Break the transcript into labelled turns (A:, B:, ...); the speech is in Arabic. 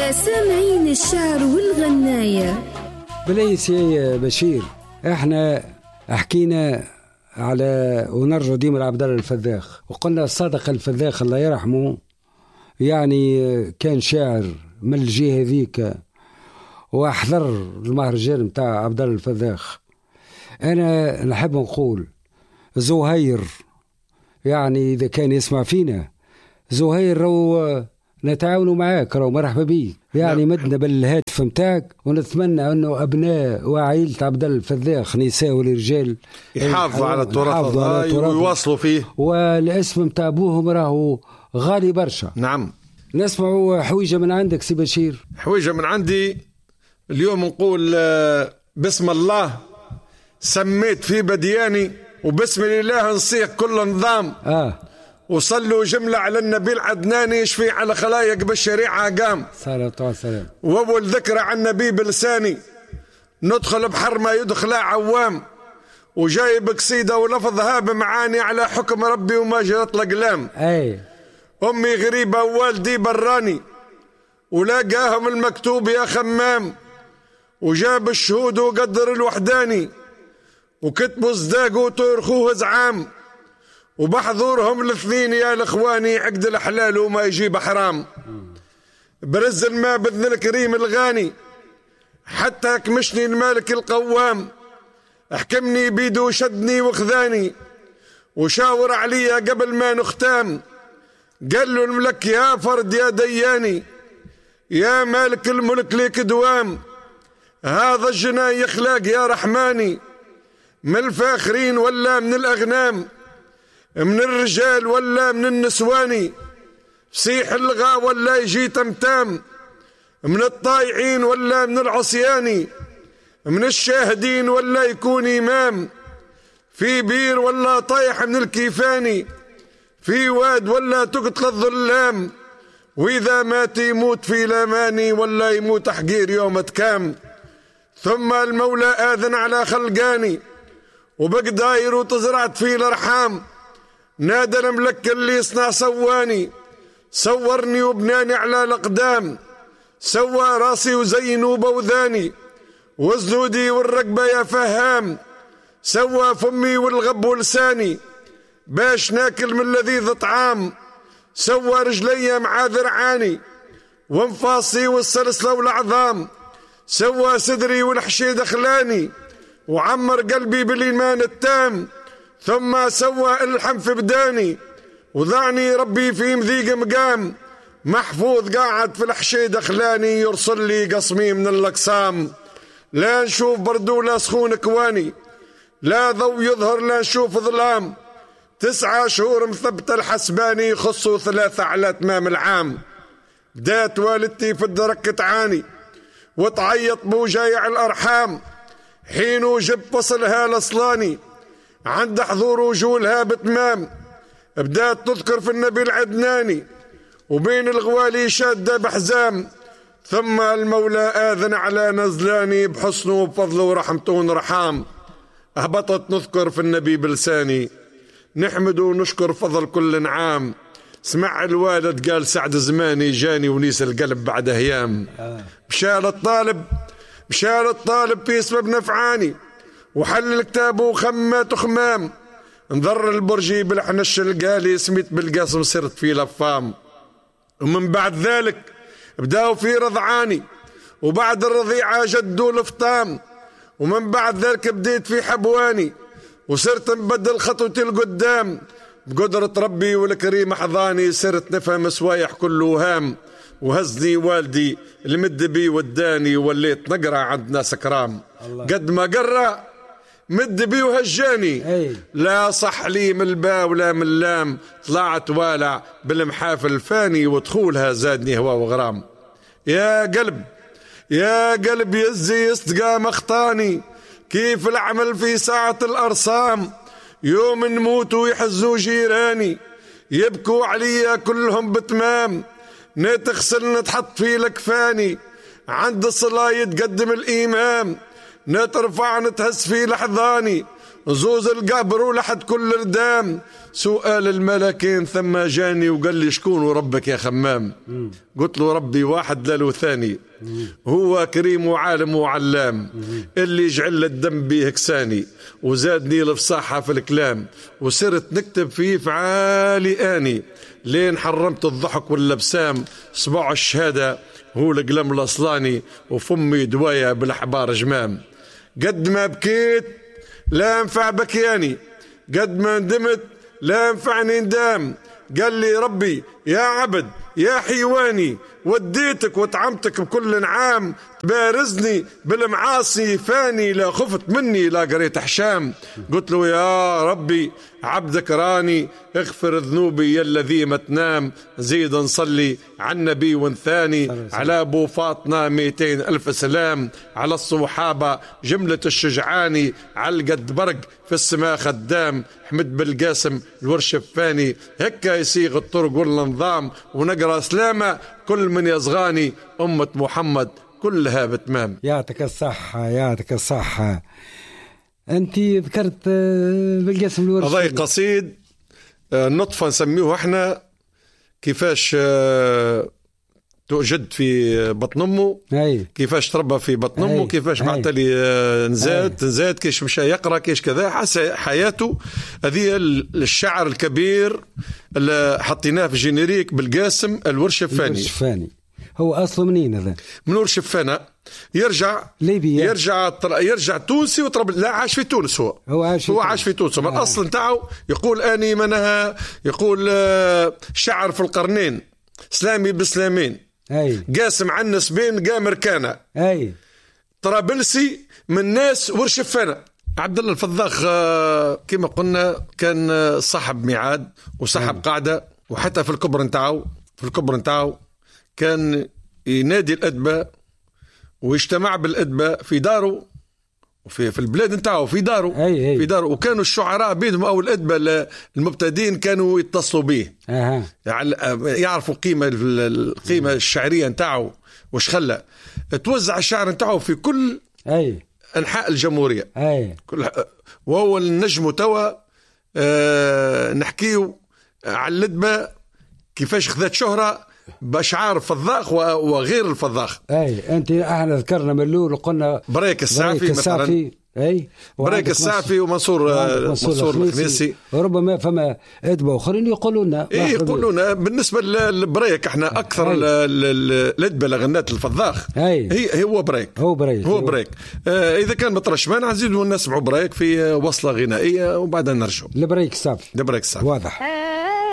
A: يا سامعين الشعر والغناية.
B: بليس يا بشير، احنا حكينا على ونرجو ديما عبد الله الفذاخ، وقلنا صادق الفذاخ الله يرحمه يعني كان شاعر من الجهة ذيك، واحضر المهرجان متاع عبد الله الفذاخ. انا نحب نقول زهير، يعني اذا كان يسمع فينا زهير، رو نتعاونوا معاك، رو مرحبا بيك، يعني مدنا بالهاتف متاعك، ونتمنى انه ابناء وعائلة عبد الله الفذاخ نساء ورجال
C: يحافظوا على التراث ويواصلوا فيه،
B: والاسم متاع ابوهم راهو غالي برشا.
C: نعم.
B: نسمعوا حويجة من عندك سي بشير.
C: حويجة من عندي اليوم نقول بسم الله سميت في بدياني، وبسم الله نصيغ كل نظام. وصلوا جملة على النبي العدناني يشفي على خلايق بالشريعة قام.
B: صلاة والسلام.
C: وأول ذكرى عن النبي بلساني، ندخل بحر ما يدخل عوام، وجايب قصيدة ولفظها بمعاني على حكم ربي وما جرت الأقلام. أمي غريبة ووالدي براني، ولاقاهم المكتوب يا خمام، وجاب الشهود وقدر الوحداني، وكتبوا صداق وترخوه زعام، وبحضورهم الاثنين يا الاخواني عقد الحلال وما يجيب حرام. برز الماء بذن الكريم الغاني، حتى كمشني المالك القوام، احكمني بيدو شدني وخذاني، وشاور عليا قبل ما نختام. قال له الملك يا فرد يا دياني، يا مالك الملك ليك دوام، هذا الجناي يخلاق يا رحماني، من الفاخرين ولا من الأغنام، من الرجال ولا من النسواني، فسيح الغا ولا يجي تمتام، من الطايعين ولا من العصياني، من الشاهدين ولا يكون إمام، في بير ولا طايح من الكيفاني، في واد ولا تقتل الظلام، وإذا مات يموت في لاماني ولا يموت حقير يوم تكام. ثم المولى آذن على خلقاني، وبقداير وتزرعت في الأرحام، نادى الملك اللي يصنع سواني، صورني وبناني على الأقدام، سوى راسي وزينوا بوذاني، وزنودي والرقبة يا فهام، سوى فمي والغب ولساني، باش ناكل من لذيذ طعام، سوى رجلي مع ذرعاني، وانفاصي والسلسلة والعظام، سوى صدري والحشيد خلاني، وعمر قلبي بالإيمان التام، ثم سوى الحم في بداني، وضعني ربي في مذيق مقام، محفوظ قاعد في الحشيد خلاني، يرسل لي قصمي من الأقسام. لا نشوف بردو لا سخون كواني، لا ضوء يظهر لا نشوف ظلام، 9 شهور مثبت الحسباني، خصوا 3 على تمام العام. بدات والدتي في الدرك تعاني، وتعيط بوجايع الأرحام، حين وجب فصلها لصلاني، عند حضور وجولها بتمام. بدات تذكر في النبي العدناني، وبين الغوالي شادة بحزام. ثم المولى آذن على نزلاني، بحسنه وبفضله ورحمته ورحام. أهبطت نذكر في النبي بلساني، نحمد ونشكر فضل كل عام. سمع الوالد قال سعد زماني، جاني ونيس القلب بعد أيام. مشال الطالب في سبب نفعاني، وحل الكتاب وخمات وخمام. انضر البرجي بالحنش القالي، سميت بالقاسم صرت في لفام. ومن بعد ذلك بداوا في رضعاني، وبعد الرضيعة جدوا الفطام. ومن بعد ذلك بديت في حبواني، وصرت نبدل خطوتي القدام. بقدرة ربي والكريم حضاني، صرت نفهم سوايح كله هام. وهزني والدي المد بي وداني، وليت نقرأ عند ناس كرام. قد ما قرأ مد بي وهجاني، لا صح لي من الباء ولا من اللام. طلعت والع بالمحافل الفاني، ودخولها زادني هوا وغرام. يا قلب يزي يستقام اخطاني، كيف العمل في ساعة الأرصام. يوم نموت ويحزوا جيراني، يبكوا عليا كلهم بتمام. نتغسل نتحط في الكفاني، عند الصلاة يتقدم الإمام. نترفع نتهز في لحظاني، زوز القبر ولحد كل ردام، سؤال الملكين ثم جاني وقال لي شكون ربك يا خمام؟ قلت له ربي واحد لا له ثاني، هو كريم وعالم وعلام، اللي يجعل الدم بيه كساني وزادني الفصاحة في الكلام، وصرت نكتب فيه فعالي آني، لين حرمت الضحك واللبسام، صباع الشهادة هو القلم الأصلاني، وفمي دوايا بالأحبار جمام. قد ما بكيت لا ينفع بكياني، قد ما ندمت لا ينفعني ندام، قال لي ربي يا عبد يا حيواني، وديتك وطعمتك بكل نعام، بارزني بالمعاصي فاني، لا خفت مني لا قريت حشام. قلت له يا ربي عبدك راني، اغفر ذنوبي يا الذي ما تنام، زيد نصلي على النبي وانثاني، على ابو فاطمه 200,000 سلام، على الصحابه جمله الشجعاني، على القد برق في السماء خدام، حمد بالقاسم الورش الفاني، هكا يسيغ الطرق والنظام، ونقرا سلامه كل من يصغاني، امه محمد كلها بتمام.
B: يعطيك الصحه يعطيك الصحه. انت ذكرت بالقاسم الورش،
C: هذا قصيد نطفه نسميه احنا، كيفاش توجد في بطن امه، كيفاش تربى في بطن امه، كيفاش بعد لي نزاد كيش مشى يقرا كيش كذا، حياته هذه الشعر الكبير اللي حطيناه في جينيريك بالقاسم الورش الفاني.
B: هو اصله منين هذا؟
C: من ورش الفانة، يرجع ليبيا، يرجع تونسي وطرب، لا عاش في تونس، هو عاش في تونس. من الاصل نتاعو يقول اني منها، يقول شعر في القرنين، سلامي بسلامين، قاسم عن نسبين قامر كان، طرابلسي من ناس ورش الفانة. عبد الله الفضاخ كما قلنا كان صاحب ميعاد وصاحب قاعدة، وحتى في الكبر نتاعو كان ينادي الأدباء ويجتمع بالأدباء في داره، في البلاد نتاعو في داره، في داره. وكانوا الشعراء بينهم أو الأدباء المبتدئين كانوا يتصلوا به، يعني يعرفوا القيمة الشعرية نتاعو وش خلى توزع الشعر نتاعو في كل أنحاء الجمهورية. وهو النجم توا نحكيه على الأدباء كيفاش خذت شهرة بأشعار الفضاخ وغير الفضاخ.
B: أنت احنا ذكرنا من الأول وقلنا
C: بريك السعفي مثلا، بريك السعفي ومنصور الخنيسي،
B: وربما فما أدباء آخرين يقولون
C: بالنسبة للبريك احنا أكثر الأدباء اللي غنات الفضاخ هو بريك. إذا كان مطرشمان نزيدوا نسمعوا بريك في وصلة غنائية وبعدين نرجع
B: لبريك السعفي.
C: واضح.